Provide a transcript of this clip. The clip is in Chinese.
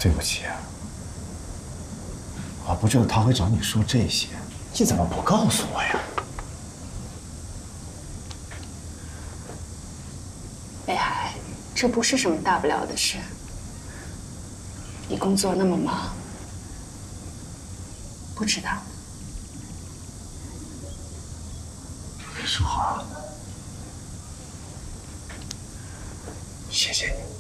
对不起，我不知道他会找你说这些，你怎么不告诉我呀？ 北海，这不是什么大不了的事。你工作那么忙，不知道。 淑华，谢谢你。